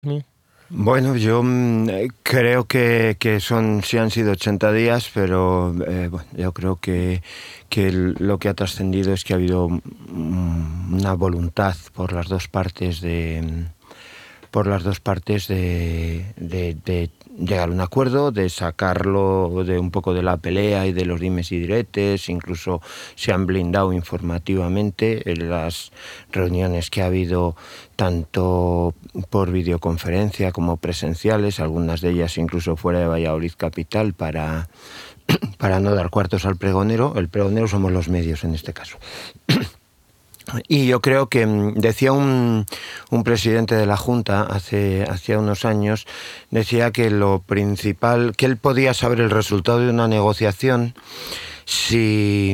Bueno, yo creo que sí han sido 80 días, pero bueno, yo creo que lo que ha trascendido es que ha habido una voluntad por las dos partes de llegar a un acuerdo, de sacarlo de un poco de la pelea y de los dimes y diretes. Incluso se han blindado informativamente en las reuniones que ha habido, tanto por videoconferencia como presenciales, algunas de ellas incluso fuera de Valladolid capital, para no dar cuartos al pregonero. El pregonero somos los medios en este caso. Y yo creo que decía un presidente de la Junta hacía unos años, decía que lo principal, que él podía saber el resultado de una negociación si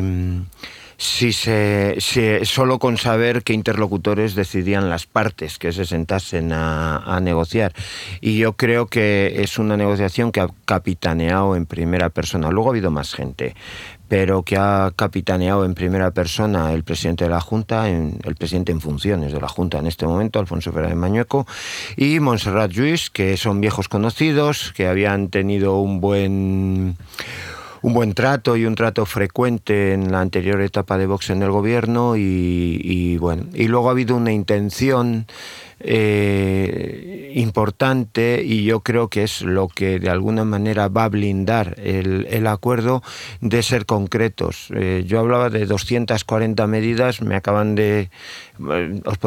solo con saber qué interlocutores decidían las partes que se sentasen a negociar. Y yo creo que es una negociación que ha capitaneado en primera persona. Luego ha habido más gente, pero que ha capitaneado en primera persona el presidente de la Junta, el presidente en funciones de la Junta en este momento, Alfonso Fernández Mañueco, y Montserrat Lluís, que son viejos conocidos, que habían tenido un buen trato y un trato frecuente en la anterior etapa de Vox en el gobierno, y bueno, y luego ha habido una intención importante, y yo creo que es lo que de alguna manera va a blindar el acuerdo, de ser concretos. Yo hablaba de 240 medidas, me acaban de... os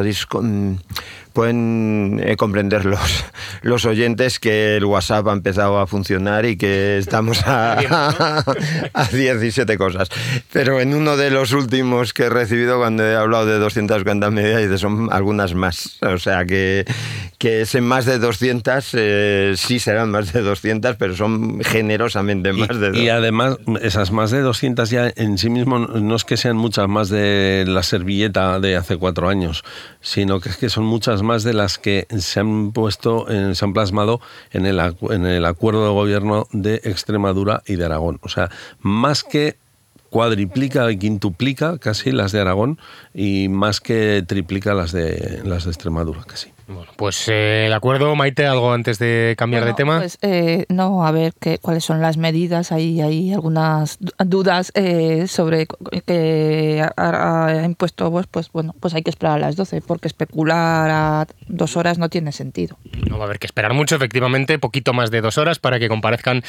pueden comprender los oyentes que el WhatsApp ha empezado a funcionar y que estamos a 17 cosas. Pero en uno de los últimos que he recibido, cuando he hablado de 240 medidas, son algunas más. O sea que es en más de 200, sí serán más de 200, pero son generosamente más de 200. Y además, esas más de 200 ya en sí mismo no es que sean muchas más de la servilleta de hace 4 años, sino que es que son muchas más de las que se han plasmado en el acuerdo de gobierno de Extremadura y de Aragón. O sea, más que cuadriplica y quintuplica casi las de Aragón, y más que triplica las de Extremadura casi. Bueno, pues el acuerdo, Maite, ¿algo antes de cambiar de tema? Pues no, a ver cuáles son las medidas. Hay algunas dudas sobre que ha impuesto vos, pues bueno, pues hay que esperar a las 12, porque especular a 2 horas no tiene sentido. No va a haber que esperar mucho, efectivamente, poquito más de 2 horas para que comparezcan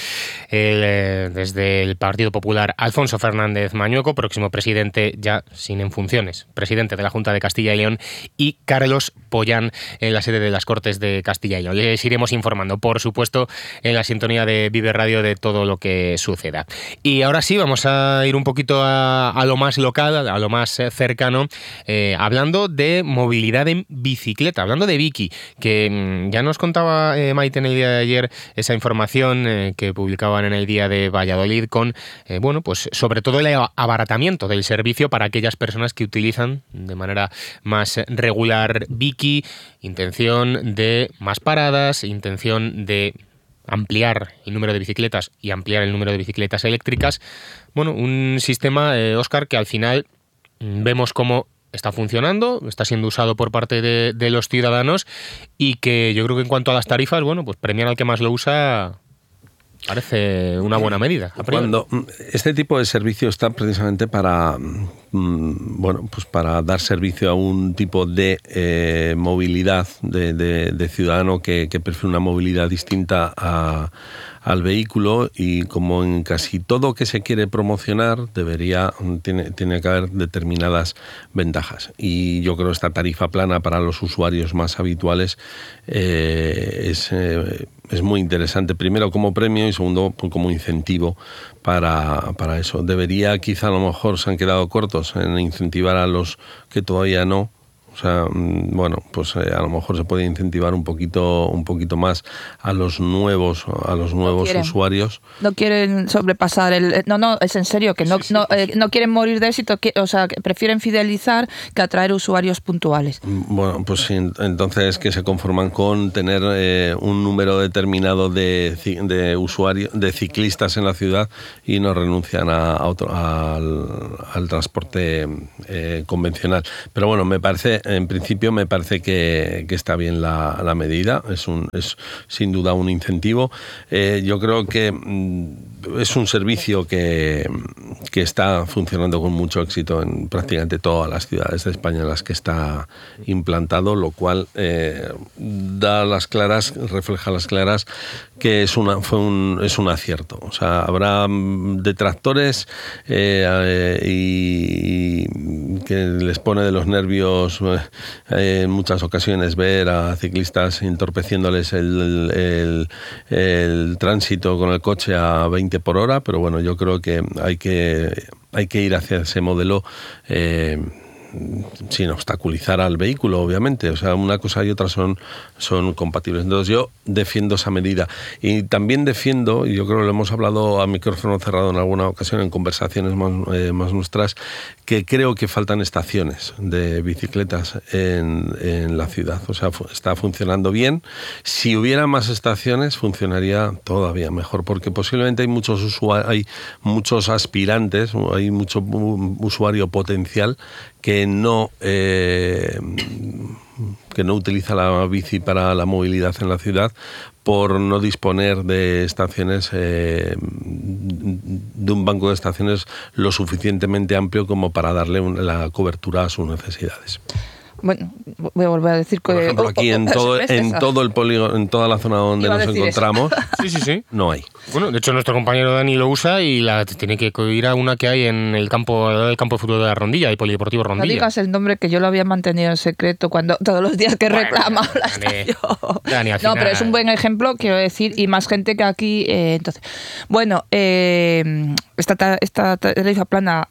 desde el Partido Popular Alfonso Fernández Mañueco, próximo presidente ya sin en funciones, presidente de la Junta de Castilla y León, y Carlos Pollán, en la sede de las Cortes de Castilla y León. Les iremos informando, por supuesto, en la sintonía de Vive Radio, de todo lo que suceda. Y ahora sí, vamos a ir un poquito a lo más local, a lo más cercano, hablando de movilidad en bicicleta, hablando de Biki, que ya nos contaba Maite en el día de ayer esa información que publicaban en el Día de Valladolid con, bueno, pues sobre todo el abaratamiento del servicio para aquellas personas que utilizan de manera más regular Biki, intención de más paradas, intención de ampliar el número de bicicletas y ampliar el número de bicicletas eléctricas. Bueno, un sistema, Óscar, que al final vemos cómo está funcionando, está siendo usado por parte de los ciudadanos, y que yo creo que en cuanto a las tarifas, bueno, pues premiar al que más lo usa parece una buena medida. Cuando este tipo de servicio está precisamente para, bueno, pues para dar servicio a un tipo de movilidad de ciudadano que prefiere una movilidad distinta al vehículo, y como en casi todo que se quiere promocionar tiene que haber determinadas ventajas, y yo creo que esta tarifa plana para los usuarios más habituales es muy interesante, primero como premio y segundo como incentivo para eso. Debería, quizá a lo mejor se han quedado cortos en incentivar a los que todavía no. O sea, bueno, pues a lo mejor se puede incentivar un poquito más a los nuevos usuarios. No quieren sobrepasar no, es en serio, que no quieren morir de éxito, o sea, que prefieren fidelizar que atraer usuarios puntuales. Bueno, pues sí, entonces que se conforman con tener un número determinado de usuarios, de ciclistas en la ciudad, y no renuncian al transporte convencional. Pero bueno, me parece en principio me parece que está bien la medida, es sin duda un incentivo. Yo creo que es un servicio que está funcionando con mucho éxito en prácticamente todas las ciudades de España en las que está implantado, lo cual refleja las claras que es un acierto. O sea, habrá detractores y que les pone de los nervios en muchas ocasiones ver a ciclistas entorpeciéndoles el tránsito con el coche a 20 por hora, pero bueno, yo creo que hay que ir hacia ese modelo sin obstaculizar al vehículo, obviamente. O sea, una cosa y otra son compatibles. Entonces yo defiendo esa medida. Y también defiendo, y yo creo que lo hemos hablado a micrófono cerrado en alguna ocasión en conversaciones más nuestras, que creo que faltan estaciones de bicicletas en la ciudad. O sea, está funcionando bien. Si hubiera más estaciones, funcionaría todavía mejor, porque posiblemente hay muchos aspirantes, hay mucho usuario potencial que no utiliza la bici para la movilidad en la ciudad por no disponer de estaciones, de un banco de estaciones lo suficientemente amplio como para darle la cobertura a sus necesidades. Bueno, voy a volver a decir que... Por ejemplo, aquí en todo el polígono, en toda la zona donde nos encontramos, sí. No hay. Bueno, de hecho nuestro compañero Dani lo usa y tiene que ir a una que hay en el campo de fútbol de la Rondilla, el Polideportivo Rondilla. No digas el nombre, que yo lo había mantenido en secreto cuando todos los días que reclamaba la estación. Dani, no, pero es un buen ejemplo, quiero decir, y más gente que aquí. Entonces, bueno, esta tarifa plana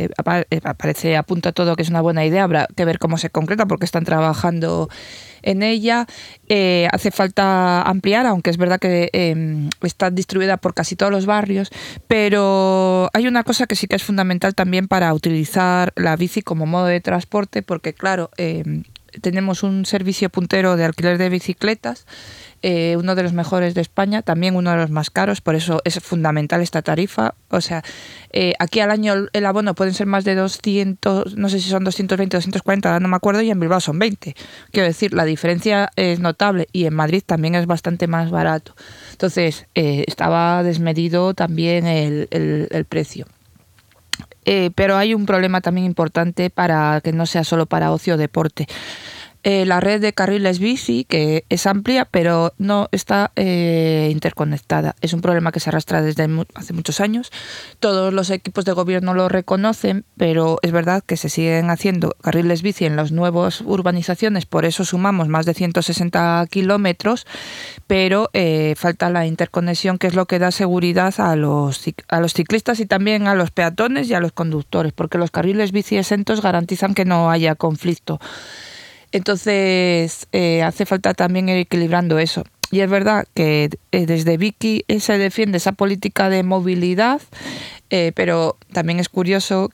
apunta todo que es una buena idea. Habrá que ver cómo se concreta, porque están trabajando en ella. Hace falta ampliar, aunque es verdad que está distribuida por casi todos los barrios, pero hay una cosa que sí que es fundamental también para utilizar la bici como modo de transporte, porque claro, tenemos un servicio puntero de alquiler de bicicletas, uno de los mejores de España, también uno de los más caros, por eso es fundamental esta tarifa. O sea, aquí al año el abono pueden ser más de 200, no sé si son 220, 240, ahora no me acuerdo, y en Bilbao son 20. Quiero decir, la diferencia es notable, y en Madrid también es bastante más barato. Entonces, estaba desmedido también el precio. Pero hay un problema también importante para que no sea solo para ocio o deporte. La red de carriles bici, que es amplia, pero no está interconectada. Es un problema que se arrastra desde hace muchos años. Todos los equipos de gobierno lo reconocen, pero es verdad que se siguen haciendo carriles bici en las nuevas urbanizaciones, por eso sumamos más de 160 kilómetros, pero falta la interconexión, que es lo que da seguridad a los ciclistas y también a los peatones y a los conductores, porque los carriles bici exentos garantizan que no haya conflicto. Entonces, hace falta también ir equilibrando eso. Y es verdad que desde Vicky se defiende esa política de movilidad, pero también es curioso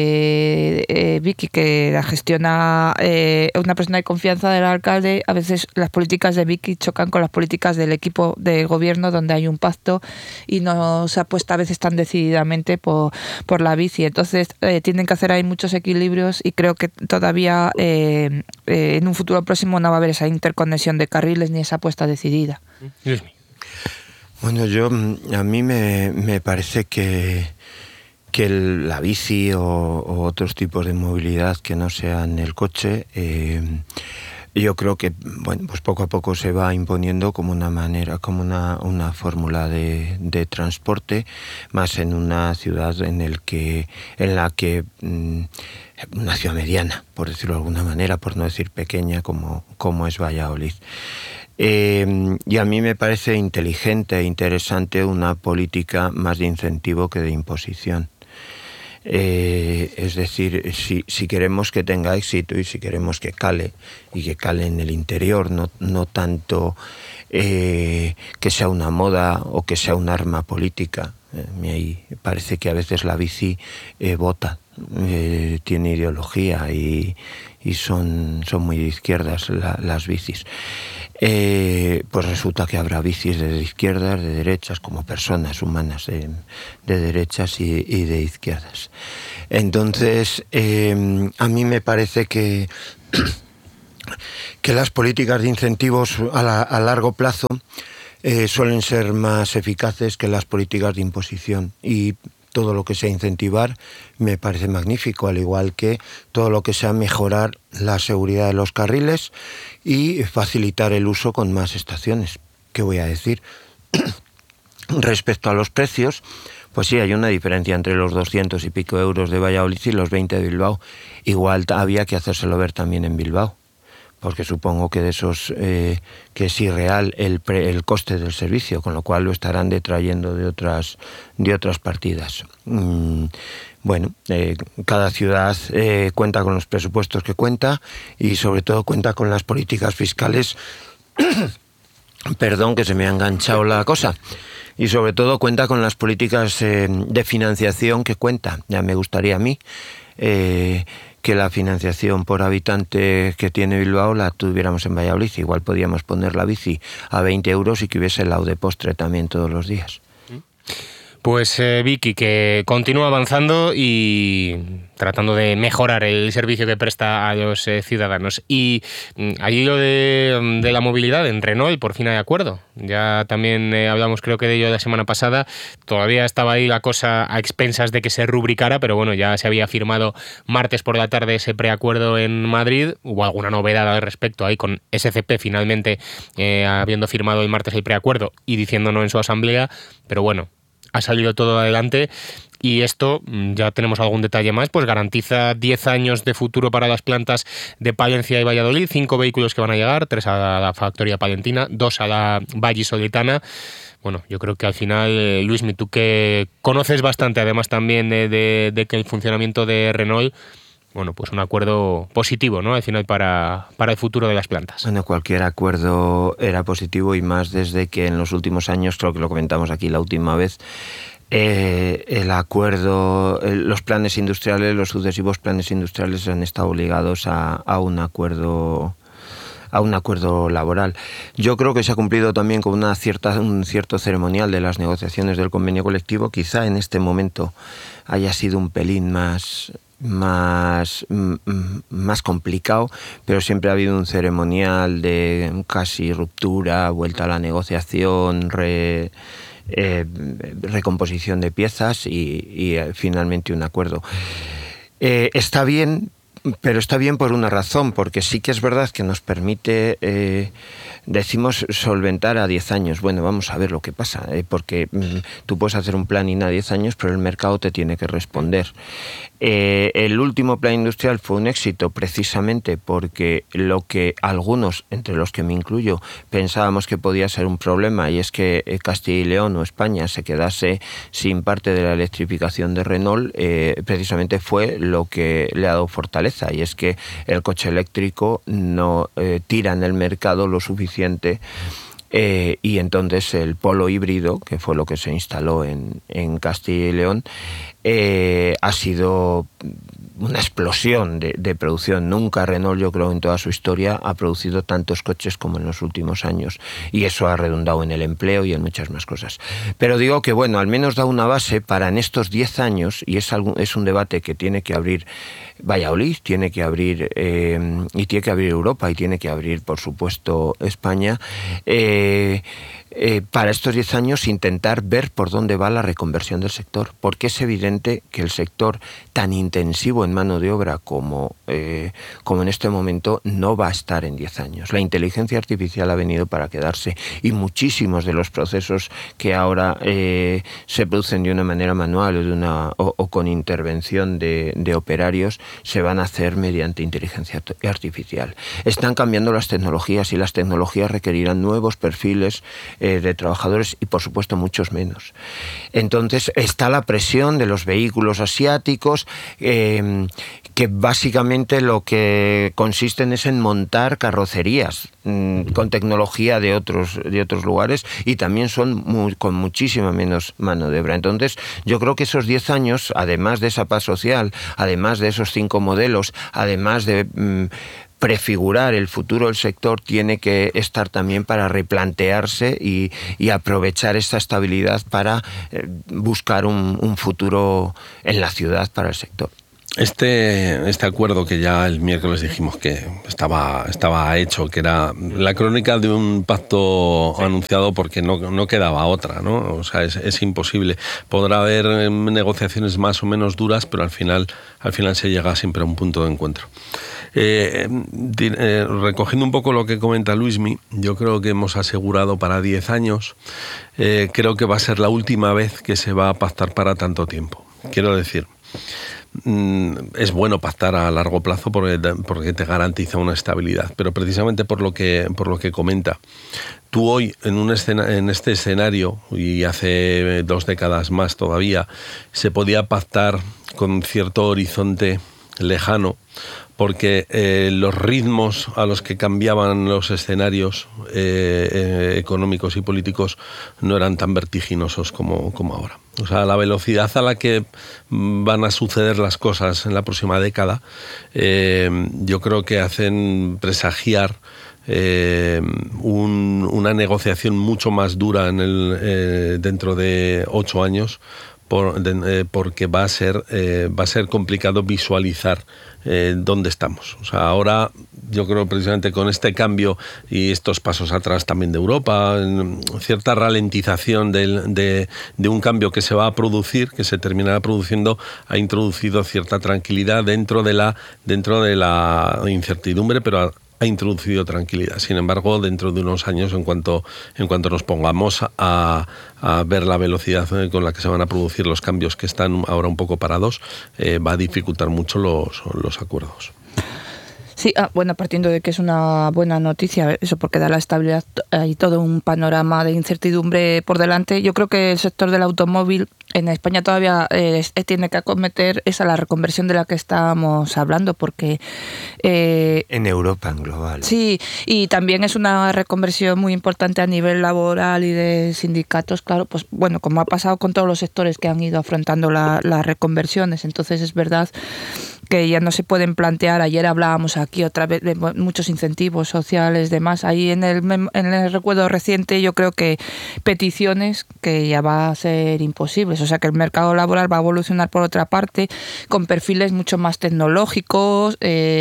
que Vicky, que la gestiona una persona de confianza del alcalde, a veces las políticas de Vicky chocan con las políticas del equipo de gobierno, donde hay un pacto y no se apuesta a veces tan decididamente por la bici. Entonces tienen que hacer ahí muchos equilibrios, y creo que todavía en un futuro próximo no va a haber esa interconexión de carriles ni esa apuesta decidida. Bueno, a mí me parece que la bici o otros tipos de movilidad que no sean el coche, yo creo que pues poco a poco se va imponiendo como una manera, como una fórmula de transporte, más en una ciudad en la que una ciudad mediana, por decirlo de alguna manera, por no decir pequeña, como es Valladolid. Y a mí me parece inteligente e interesante una política más de incentivo que de imposición. Es decir, si queremos que tenga éxito y si queremos que cale, y que cale en el interior, no tanto que sea una moda o que sea un arma política. Me parece que a veces la bici vota, tiene ideología y son muy de izquierdas las bicis. Pues resulta que habrá bicis de izquierdas, de derechas, como personas humanas de derechas y de izquierdas. Entonces, a mí me parece que que las políticas de incentivos a largo plazo suelen ser más eficaces que las políticas de imposición, y todo lo que sea incentivar me parece magnífico, al igual que todo lo que sea mejorar la seguridad de los carriles y facilitar el uso con más estaciones. ¿Qué voy a decir? Respecto a los precios, pues sí, hay una diferencia entre los 200 y pico euros de Valladolid y los 20 de Bilbao. Igual había que hacérselo ver también en Bilbao, porque supongo que de esos que es irreal el coste del servicio, con lo cual lo estarán detrayendo de otras partidas. Bueno, cada ciudad cuenta con los presupuestos que cuenta, y sobre todo cuenta con las políticas fiscales perdón, que se me ha enganchado la cosa. Y sobre todo cuenta con las políticas de financiación que cuenta. Ya me gustaría a mí que la financiación por habitante que tiene Bilbao la tuviéramos en Valladolid. Igual podíamos poner la bici a 20 euros y que hubiese helado de postre también todos los días. Pues Vicky, que continúa avanzando y tratando de mejorar el servicio que presta a los ciudadanos. Y allí lo de la movilidad en Renault, por fin hay acuerdo. Ya también hablamos, creo que de ello la semana pasada. Todavía estaba ahí la cosa a expensas de que se rubricara, pero bueno, ya se había firmado martes por la tarde ese preacuerdo en Madrid. Hubo alguna novedad al respecto ahí con SCP finalmente habiendo firmado el martes el preacuerdo y diciéndonos en su asamblea, pero bueno, ha salido todo adelante, y esto, ya tenemos algún detalle más, pues garantiza 10 años de futuro para las plantas de Palencia y Valladolid, 5 vehículos que van a llegar, 3 a la factoría palentina, 2 a la vallisoletana. Bueno, yo creo que al final, Luismi, tú que conoces bastante, además también de que el funcionamiento de Renault, bueno, pues un acuerdo positivo, ¿no?, al final para el futuro de las plantas. Bueno, cualquier acuerdo era positivo, y más desde que en los últimos años, creo que lo comentamos aquí la última vez, el acuerdo, los planes industriales, los sucesivos planes industriales han estado ligados a un acuerdo laboral. Yo creo que se ha cumplido también con un cierto ceremonial de las negociaciones del convenio colectivo. Quizá en este momento haya sido un pelín más complicado, pero siempre ha habido un ceremonial de casi ruptura, vuelta a la negociación, recomposición de piezas y finalmente un acuerdo. Está bien, pero está bien por una razón, porque sí que es verdad que nos permite, decimos, solventar a 10 años. Bueno, vamos a ver lo que pasa, porque tú puedes hacer un planning a 10 años, pero el mercado te tiene que responder. El último plan industrial fue un éxito precisamente porque lo que algunos, entre los que me incluyo, pensábamos que podía ser un problema, y es que Castilla y León o España se quedase sin parte de la electrificación de Renault, precisamente fue lo que le ha dado fortaleza, y es que el coche eléctrico no tira en el mercado lo suficiente. Y entonces el polo híbrido, que fue lo que se instaló en Castilla y León, ha sido una explosión de producción. Nunca Renault, yo creo, en toda su historia ha producido tantos coches como en los últimos años, y eso ha redundado en el empleo y en muchas más cosas. Pero digo que, bueno, al menos da una base para en estos 10 años, y es un debate que tiene que abrir Valladolid, tiene que abrir y tiene que abrir Europa, y tiene que abrir, por supuesto, España, para estos 10 años intentar ver por dónde va la reconversión del sector, porque es evidente que el sector tan intensivo en mano de obra como en este momento no va a estar en 10 años. La inteligencia artificial ha venido para quedarse, y muchísimos de los procesos que ahora se producen de una manera manual o con intervención de operarios se van a hacer mediante inteligencia artificial. Están cambiando las tecnologías, y las tecnologías requerirán nuevos perfiles de trabajadores, y por supuesto muchos menos. Entonces está la presión de los vehículos asiáticos, que básicamente lo que consisten es en montar carrocerías con tecnología de otros lugares, y también son con muchísima menos mano de obra. Entonces yo creo que esos 10 años, además de esa paz social, además de esos 5 modelos, además de prefigurar el futuro del sector, tiene que estar también para replantearse y aprovechar esta estabilidad para buscar un futuro en la ciudad para el sector. Este acuerdo que ya el miércoles dijimos que estaba hecho, que era la crónica de un pacto anunciado porque no quedaba otra, ¿no? O sea, es imposible. Podrá haber negociaciones más o menos duras, pero al final se llega siempre a un punto de encuentro. Recogiendo un poco lo que comenta Luismi, yo creo que hemos asegurado para 10 años, creo que va a ser la última vez que se va a pactar para tanto tiempo. Quiero decir, es bueno pactar a largo plazo porque te garantiza una estabilidad, pero precisamente por lo que comenta. Tú hoy en este escenario, y hace 2 décadas más todavía, se podía pactar con cierto horizonte lejano, porque los ritmos a los que cambiaban los escenarios económicos y políticos no eran tan vertiginosos como ahora. O sea, la velocidad a la que van a suceder las cosas en la próxima década, yo creo que hacen presagiar una negociación mucho más dura dentro de 8 años, porque va a ser complicado visualizar dónde estamos. O sea, ahora yo creo precisamente con este cambio y estos pasos atrás también de Europa, cierta ralentización de un cambio que se va a producir, que se terminará produciendo, ha introducido cierta tranquilidad dentro de la incertidumbre, pero ha introducido tranquilidad. Sin embargo, dentro de unos años, en cuanto nos pongamos a ver la velocidad con la que se van a producir los cambios que están ahora un poco parados, va a dificultar mucho los acuerdos. Sí, bueno, partiendo de que es una buena noticia, eso porque da la estabilidad y todo un panorama de incertidumbre por delante, yo creo que el sector del automóvil en España todavía tiene que acometer esa la reconversión de la que estábamos hablando, porque en Europa, en global. Sí, y también es una reconversión muy importante a nivel laboral y de sindicatos, claro, pues bueno, como ha pasado con todos los sectores que han ido afrontando las reconversiones. Entonces es verdad que ya no se pueden plantear, ayer hablábamos aquí otra vez de muchos incentivos sociales, demás, ahí en el recuerdo reciente yo creo que peticiones que ya va a ser imposibles, o sea que el mercado laboral va a evolucionar por otra parte, con perfiles mucho más tecnológicos,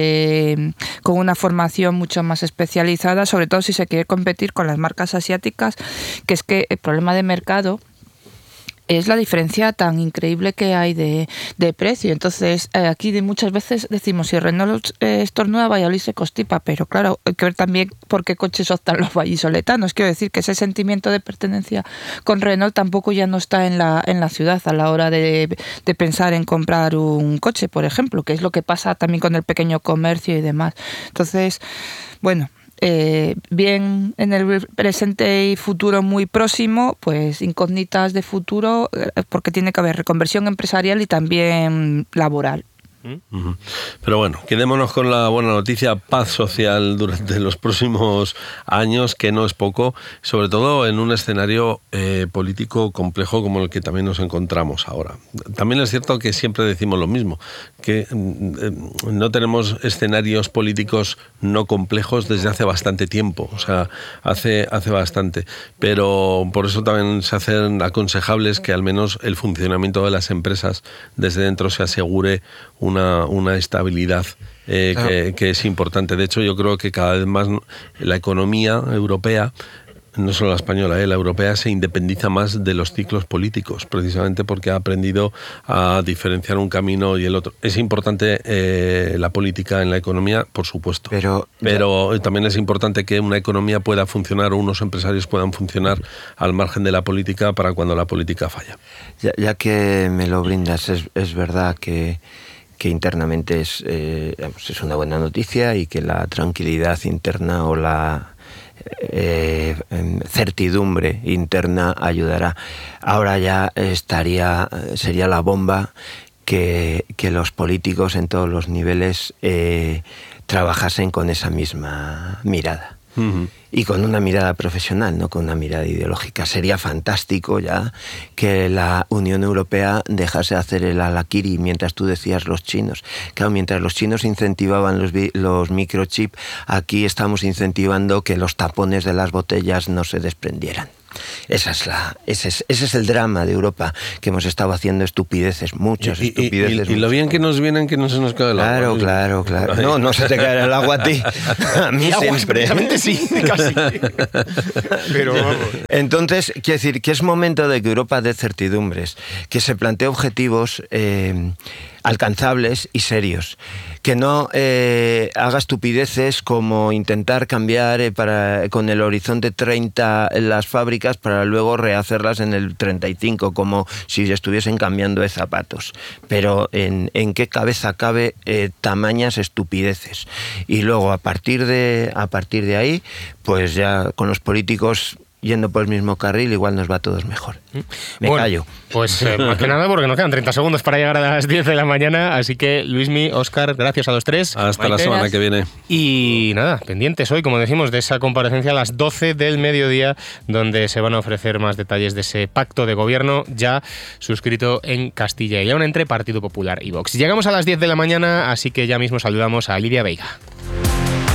con una formación mucho más especializada, sobre todo si se quiere competir con las marcas asiáticas, que es que el problema de mercado es la diferencia tan increíble que hay de precio. Entonces, aquí muchas veces decimos, si Renault estornuda, Valladolid se constipa, pero claro, hay que ver también por qué coches optan los vallisoletanos. Quiero decir que ese sentimiento de pertenencia con Renault tampoco ya no está en la ciudad a la hora de pensar en comprar un coche, por ejemplo, que es lo que pasa también con el pequeño comercio y demás. Entonces, bueno, bien en el presente y futuro muy próximo, pues incógnitas de futuro, porque tiene que haber reconversión empresarial y también laboral. Pero bueno, quedémonos con la buena noticia: paz social durante los próximos años, que no es poco, sobre todo en un escenario político complejo como el que también nos encontramos ahora. También es cierto que siempre decimos lo mismo, que no tenemos escenarios políticos no complejos desde hace bastante tiempo, o sea, hace bastante, pero por eso también se hacen aconsejables que al menos el funcionamiento de las empresas desde dentro se asegure una estabilidad que es importante. De hecho, yo creo que cada vez más la economía europea, no solo la española, la europea, se independiza más de los ciclos políticos, precisamente porque ha aprendido a diferenciar un camino y el otro. Es importante la política en la economía, por supuesto, pero también es importante que una economía pueda funcionar, o unos empresarios puedan funcionar al margen de la política para cuando la política falla. Ya que me lo brindas, es verdad que internamente es una buena noticia, y que la tranquilidad interna o la certidumbre interna ayudará. Ahora ya sería la bomba que los políticos en todos los niveles trabajasen con esa misma mirada. Uh-huh. Y con una mirada profesional, no con una mirada ideológica. Sería fantástico ya que la Unión Europea dejase de hacer el harakiri, mientras tú decías los chinos. Claro, mientras los chinos incentivaban los microchips, aquí estamos incentivando que los tapones de las botellas no se desprendieran. Ese es el drama de Europa, que hemos estado haciendo estupideces, muchas estupideces. Y lo bien que nos vienen, que no se nos cae el agua. Claro. No se te cae el agua a ti. A mí siempre. Sí, casi. Pero vamos. Entonces, quiero decir que es momento de que Europa dé certidumbres, que se plantee objetivos alcanzables y serios, que no haga estupideces como intentar cambiar con el horizonte 30 las fábricas para luego rehacerlas en el 35, como si estuviesen cambiando de zapatos. Pero ¿en qué cabeza cabe tamañas estupideces? Y luego a partir de ahí, pues ya con los políticos yendo por el mismo carril, igual nos va a todos mejor. Me callo. Pues más que nada porque nos quedan 30 segundos para llegar a las 10 de la mañana, así que Luismi, Óscar, gracias a los tres. Hasta la semana que viene. Y nada, pendientes hoy, como decimos, de esa comparecencia a las 12 del mediodía, donde se van a ofrecer más detalles de ese pacto de gobierno ya suscrito en Castilla y León entre Partido Popular y Vox. Llegamos a las 10 de la mañana, así que ya mismo saludamos a Lidia Veiga.